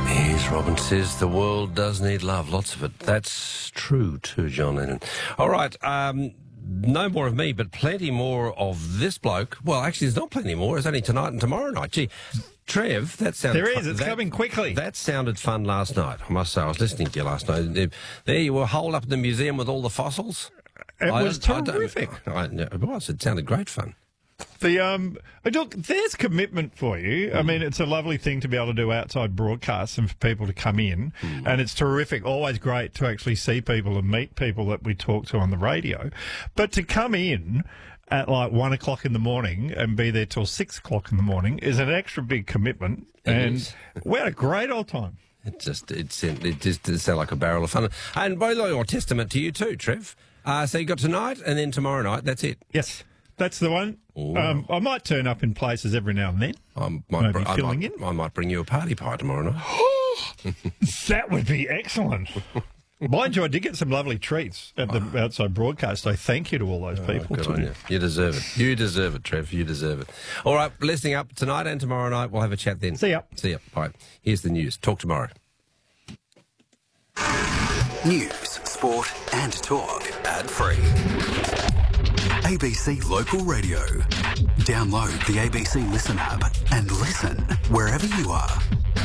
Here's Robin says the world does need love, lots of it. That's true too, John Lennon. All right, no more of me, but plenty more of this bloke. Well, actually, there's not plenty more. It's only tonight and tomorrow night. Gee, Trev, that sounded There is. It's coming quickly. That sounded fun last night, I must say. I was listening to you last night. There you were, holed up in the museum with all the fossils. It was terrific. It was. It sounded great fun. Look, there's commitment for you. I mean, it's a lovely thing to be able to do outside broadcasts and for people to come in, and it's terrific. Always great to actually see people and meet people that we talk to on the radio. But to come in at like 1 o'clock in the morning and be there till 6 o'clock in the morning is an extra big commitment. And we had a great old time. It just did sound like a barrel of fun. And by the way, testament to you too, Trev. So you got tonight and then tomorrow night. That's it. Yes. That's the one. I might turn up in places every now and then. I might bring you a party pie tomorrow night. That would be excellent. Mind you, I did get some lovely treats at the outside broadcast, so thank you to all those people. Good on you. You deserve it. You deserve it, Trev. You deserve it. All right, listening up tonight and tomorrow night. We'll have a chat then. See ya. See ya. Bye. Here's the news. Talk tomorrow. News, sport and talk. Ad-free. ABC Local Radio. Download the ABC Listen app and listen wherever you are.